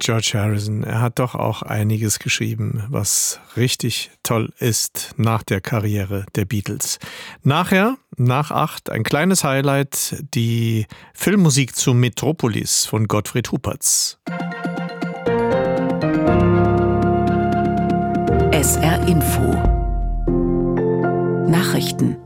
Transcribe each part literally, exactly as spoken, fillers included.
George Harrison. Er hat doch auch einiges geschrieben, was richtig toll ist nach der Karriere der Beatles. Nachher, nach acht, ein kleines Highlight, die Filmmusik zu Metropolis von Gottfried Huppertz. S R Info Nachrichten.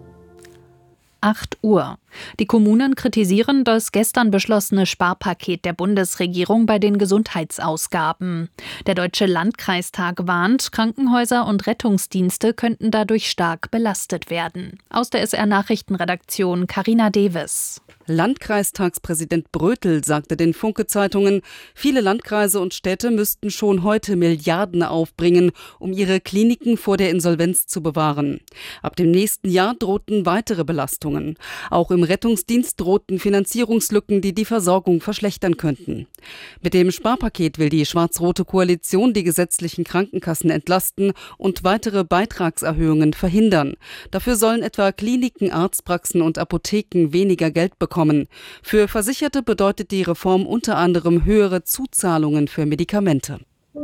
acht Uhr. Die Kommunen kritisieren das gestern beschlossene Sparpaket der Bundesregierung bei den Gesundheitsausgaben. Der Deutsche Landkreistag warnt, Krankenhäuser und Rettungsdienste könnten dadurch stark belastet werden. Aus der S R-Nachrichtenredaktion Carina Deves. Landkreistagspräsident Brötel sagte den Funke-Zeitungen, viele Landkreise und Städte müssten schon heute Milliarden aufbringen, um ihre Kliniken vor der Insolvenz zu bewahren. Ab dem nächsten Jahr drohten weitere Belastungen. Auch im Rettungsdienst drohten Finanzierungslücken, die die Versorgung verschlechtern könnten. Mit dem Sparpaket will die schwarz-rote Koalition die gesetzlichen Krankenkassen entlasten und weitere Beitragserhöhungen verhindern. Dafür sollen etwa Kliniken, Arztpraxen und Apotheken weniger Geld bekommen. Für Versicherte bedeutet die Reform unter anderem höhere Zuzahlungen für Medikamente.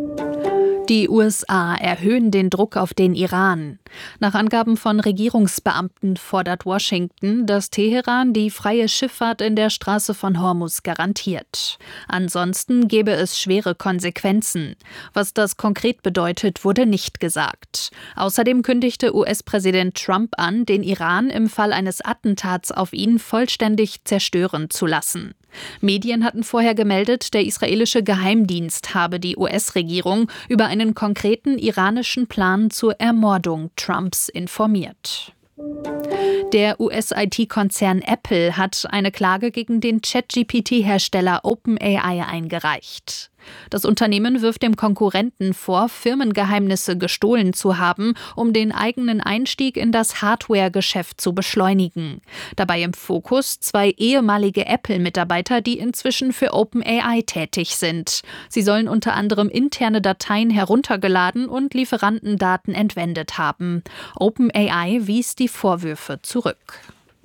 Die U S A erhöhen den Druck auf den Iran. Nach Angaben von Regierungsbeamten fordert Washington, dass Teheran die freie Schifffahrt in der Straße von Hormuz garantiert. Ansonsten gäbe es schwere Konsequenzen. Was das konkret bedeutet, wurde nicht gesagt. Außerdem kündigte U S-Präsident Trump an, den Iran im Fall eines Attentats auf ihn vollständig zerstören zu lassen. Medien hatten vorher gemeldet, der israelische Geheimdienst habe die U S-Regierung über einen konkreten iranischen Plan zur Ermordung Trumps informiert. Der U S-I T-Konzern Apple hat eine Klage gegen den Chat G P T-Hersteller OpenAI eingereicht. Das Unternehmen wirft dem Konkurrenten vor, Firmengeheimnisse gestohlen zu haben, um den eigenen Einstieg in das Hardware-Geschäft zu beschleunigen. Dabei im Fokus zwei ehemalige Apple-Mitarbeiter, die inzwischen für OpenAI tätig sind. Sie sollen unter anderem interne Dateien heruntergeladen und Lieferantendaten entwendet haben. OpenAI wies die Vorwürfe zurück.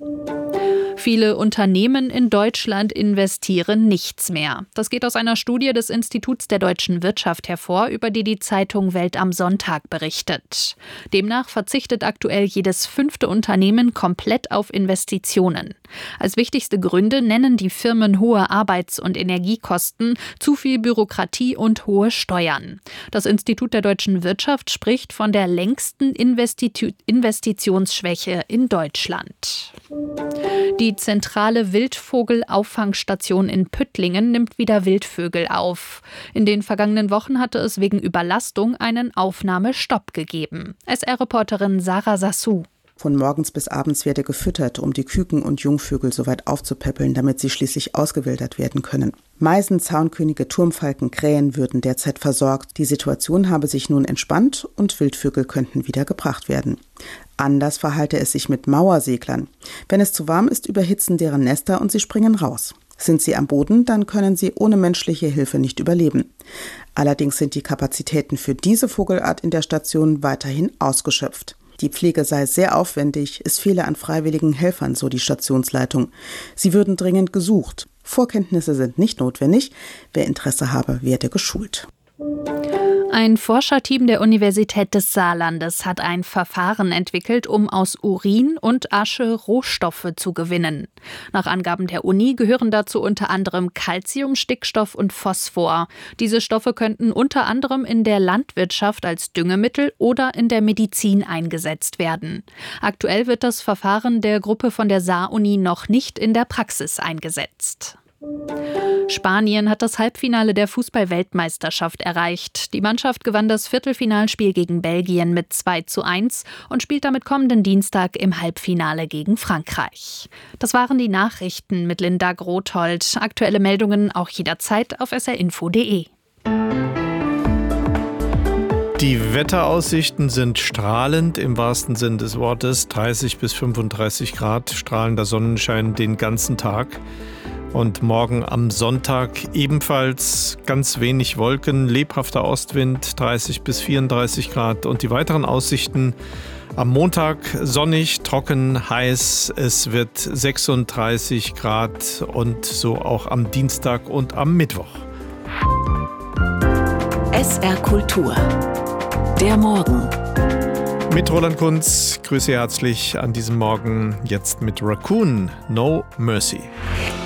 Viele Unternehmen in Deutschland investieren nichts mehr. Das geht aus einer Studie des Instituts der deutschen Wirtschaft hervor, über die die Zeitung Welt am Sonntag berichtet. Demnach verzichtet aktuell jedes fünfte Unternehmen komplett auf Investitionen. Als wichtigste Gründe nennen die Firmen hohe Arbeits- und Energiekosten, zu viel Bürokratie und hohe Steuern. Das Institut der deutschen Wirtschaft spricht von der längsten Investitu- Investitionsschwäche in Deutschland. Die zentrale Wildvogelauffangstation in Püttlingen nimmt wieder Wildvögel auf. In den vergangenen Wochen hatte es wegen Überlastung einen Aufnahmestopp gegeben. S R-Reporterin Sarah Sassou. Von morgens bis abends werde gefüttert, um die Küken und Jungvögel so weit aufzupäppeln, damit sie schließlich ausgewildert werden können. Meisen, Zaunkönige, Turmfalken, Krähen würden derzeit versorgt. Die Situation habe sich nun entspannt und Wildvögel könnten wieder gebracht werden. Anders verhalte es sich mit Mauerseglern. Wenn es zu warm ist, überhitzen deren Nester und sie springen raus. Sind sie am Boden, dann können sie ohne menschliche Hilfe nicht überleben. Allerdings sind die Kapazitäten für diese Vogelart in der Station weiterhin ausgeschöpft. Die Pflege sei sehr aufwendig, es fehle an freiwilligen Helfern, so die Stationsleitung. Sie würden dringend gesucht. Vorkenntnisse sind nicht notwendig. Wer Interesse habe, werde geschult. Ein Forscherteam der Universität des Saarlandes hat ein Verfahren entwickelt, um aus Urin und Asche Rohstoffe zu gewinnen. Nach Angaben der Uni gehören dazu unter anderem Calcium, Stickstoff und Phosphor. Diese Stoffe könnten unter anderem in der Landwirtschaft als Düngemittel oder in der Medizin eingesetzt werden. Aktuell wird das Verfahren der Gruppe von der Saar-Uni noch nicht in der Praxis eingesetzt. Spanien hat das Halbfinale der Fußball-Weltmeisterschaft erreicht. Die Mannschaft gewann das Viertelfinalspiel gegen Belgien mit zwei zu eins und spielt damit kommenden Dienstag im Halbfinale gegen Frankreich. Das waren die Nachrichten mit Linda Grothold. Aktuelle Meldungen auch jederzeit auf s r info punkt d e. Die Wetteraussichten sind strahlend im wahrsten Sinn des Wortes. dreißig bis fünfunddreißig Grad, strahlender Sonnenschein den ganzen Tag. Und morgen am Sonntag ebenfalls ganz wenig Wolken, lebhafter Ostwind, dreißig bis vierunddreißig Grad. Und die weiteren Aussichten: am Montag sonnig, trocken, heiß. Es wird sechsunddreißig Grad und so auch am Dienstag und am Mittwoch. S R Kultur. Der Morgen. Mit Roland Kunz, grüße herzlich an diesem Morgen, jetzt mit Raccoon, No Mercy.